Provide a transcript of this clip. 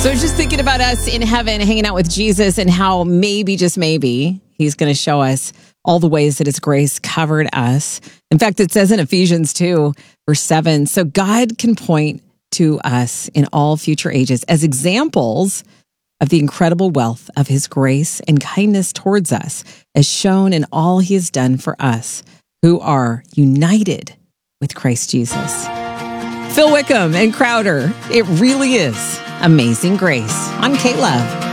So I was just thinking about us in heaven, hanging out with Jesus, and how maybe, just maybe, he's going to show us all the ways that his grace covered us. In fact, it says in Ephesians 2, verse 7, so God can point to us in all future ages as examples of the incredible wealth of his grace and kindness towards us, as shown in all he has done for us, who are united with Christ Jesus. Phil Wickham and Crowder, it really is Amazing Grace on K-Love.